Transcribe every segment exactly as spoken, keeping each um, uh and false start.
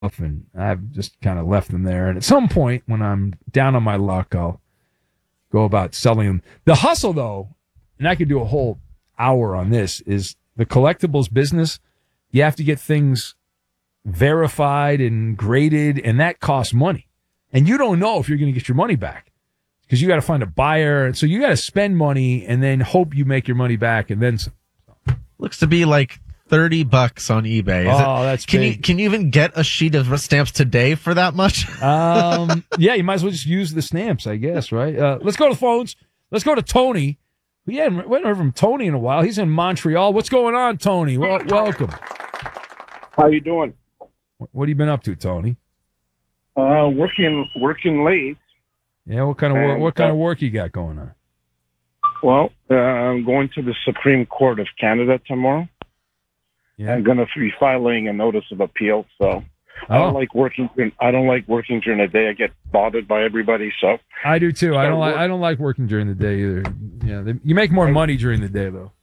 and I've just kind of left them there. And at some point, when I'm down on my luck, I'll go about selling them. The hustle, though, and I could do a whole hour on this, is the collectibles business. You have to get things verified and graded, and that costs money. And you don't know if you're going to get your money back because you got to find a buyer. And so you got to spend money and then hope you make your money back. And then some. Looks to be like thirty bucks on eBay. Is oh, it, that's can big. you can you even get a sheet of stamps today for that much? um, yeah, you might as well just use the stamps, I guess, right? Uh, let's go to the phones. Let's go to Tony. We haven't we haven't heard from Tony in a while. He's in Montreal. What's going on, Tony? Well, welcome. How you doing? What have you been up to, Tony? Uh, working working late. Yeah, what kind of work, And, what kind uh, of work you got going on? Well, uh, I'm going to the Supreme Court of Canada tomorrow. Yeah. I'm going to be filing a notice of appeal. So I Oh. don't like working. I don't like working during the day. I get bothered by everybody. So I do too. I Start don't like work- I don't like working during the day either. Yeah, they, you make more money during the day though.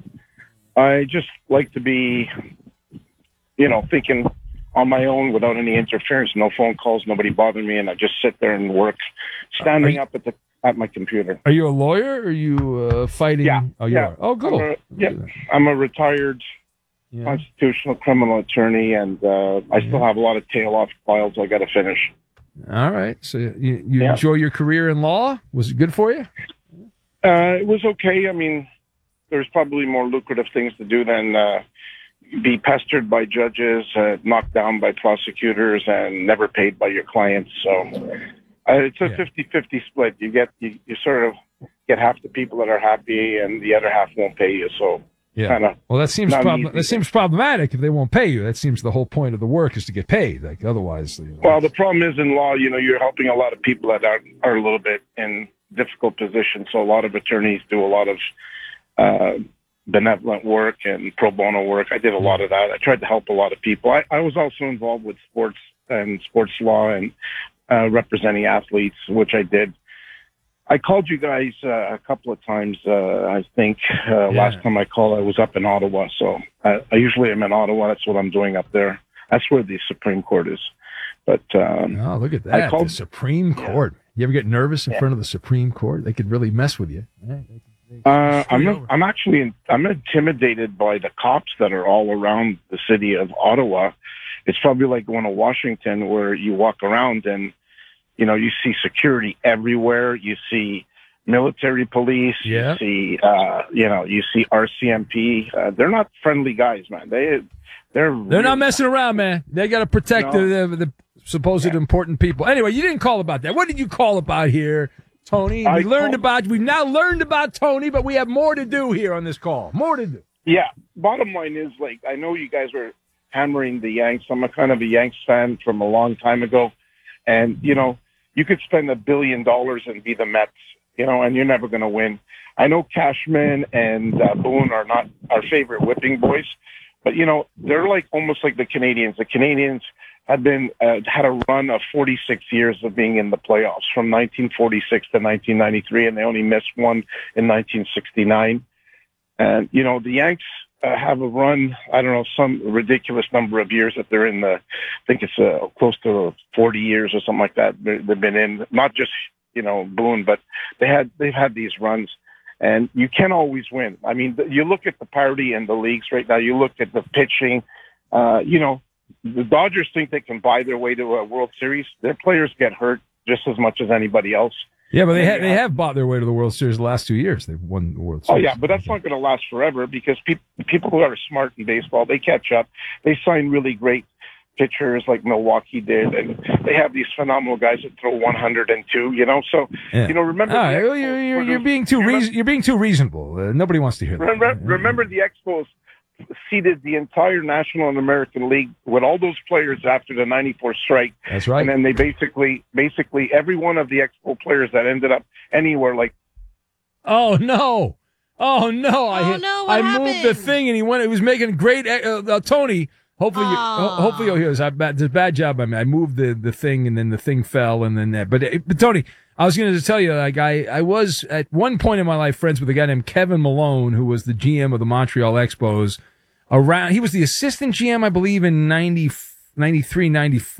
I just like to be, you know, thinking on my own without any interference, no phone calls, nobody bothering me, and I just sit there and work, standing you- up at the at my computer. Are you a lawyer? Or are you uh, fighting? Yeah, Oh, you yeah. are. Oh, cool. I'm a, yeah, I'm a retired Yeah. constitutional criminal attorney, and uh, I still have a lot of tail off files I got to finish. All right. So you, you Yeah. enjoy your career in law? Was it good for you? Uh, it was okay. I mean, there's probably more lucrative things to do than uh, be pestered by judges, uh, knocked down by prosecutors, and never paid by your clients. So uh, it's a Yeah. fifty-fifty split. You get you, you sort of get half the people that are happy, and the other half won't pay you. So Yeah. kind of Well, that seems not prob- easy. that seems problematic if they won't pay you. That seems the whole point of the work is to get paid. Like otherwise, you know. Well, the problem is in law, you know, you're helping a lot of people that are, are a little bit in difficult positions. So a lot of attorneys do a lot of uh, benevolent work and pro bono work. I did a lot of that. I tried to help a lot of people. I, I was also involved with sports and sports law and uh, representing athletes, which I did. I called you guys uh, a couple of times, uh, I think. Uh, Yeah. Last time I called, I was up in Ottawa. So I, I usually am in Ottawa. That's what I'm doing up there. That's where the Supreme Court is. But um, Oh, look at I that. called- the Supreme Court. You ever get nervous in Yeah. front of the Supreme Court? They could really mess with you. Yeah, they could- they could Uh, screw I'm you not, over. I'm actually I'm intimidated by the cops that are all around the city of Ottawa. It's probably like going to Washington where you walk around and you know you see security everywhere. You see military police. Yeah. You see uh, you know you see R C M P. Uh, they're not friendly guys, man. They they're They're not messing around, man. They got to protect No. the, the, the supposed important people. Anyway, you didn't call about that. What did you call about here, Tony? I We learned called- about. We've now learned about Tony, but we have more to do here on this call. More to do. Yeah. Bottom line is, like, I know you guys were hammering the Yanks. I'm a kind of a Yanks fan from a long time ago. And, you know, you could spend a billion dollars and be the Mets, you know, and you're never going to win. I know Cashman and uh, Boone are not our favorite whipping boys, but, you know, they're like almost like the Canadians. The Canadians had been uh, had a run of forty-six years of being in the playoffs from nineteen forty-six to nineteen ninety-three, and they only missed one in nineteen sixty-nine. And, you know, the Yanks uh, have a run, I don't know, some ridiculous number of years that they're in the, I think it's uh, close to forty years or something like that. They- They've been in, not just, you know, Boone, but they had, they've had these runs. And you can't always win. I mean, you look at the parity in the leagues right now, you look at the pitching, uh, you know, the Dodgers think they can buy their way to a World Series. Their players get hurt just as much as anybody else. Yeah, but they Yeah. ha- they have bought their way to the World Series the last two years. They've won the World Oh Series. yeah, but that's not going to last forever because people people who are smart in baseball, they catch up. They sign really great pitchers like Milwaukee did, and they have these phenomenal guys that throw one hundred two. You know, so Yeah. you know, remember All the right, well, Expos you're, you're, were you're the- being too remember- reason- you're being too reasonable. Uh, nobody wants to hear that. Remember, remember the Expos seeded the entire National and American League with all those players after the ninety-four strike. That's right. And then they basically, basically every one of the Expo players that ended up anywhere, like, Oh no! Oh no! I Oh, hit, no, what I moved the happened? thing, and he went. It was making great. Uh, uh, Tony, hopefully, you, Aw. ho- hopefully you'll hear this. I bad, it's a bad job. I mean, I moved the, the thing, and then the thing fell, and then that. But, uh, but Tony, I was going to tell you, like I, I was at one point in my life friends with a guy named Kevin Malone, who was the G M of the Montreal Expos. Around, he was the assistant G M, I believe, in ninety ninety-three, ninety-four.